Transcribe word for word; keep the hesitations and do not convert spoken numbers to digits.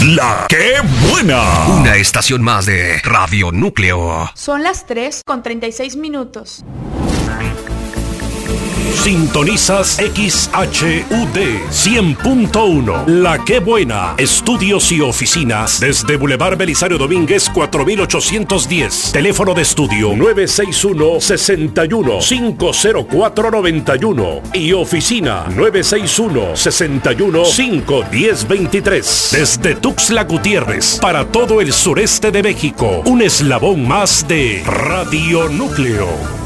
La Que Buena. Una estación más de Radio Núcleo. Son las tres con treinta y seis minutos. Sintonizas X H U D cien punto uno. La Que Buena. Estudios y oficinas desde Boulevard Belisario Domínguez cuatro mil ochocientos diez. Teléfono de estudio nueve seis uno, seis uno, cinco cero cuatro nueve uno y oficina nueve seis uno, seis uno, cinco uno cero dos tres. Desde Tuxtla Gutiérrez para todo el sureste de México. Un eslabón más de Radio Núcleo.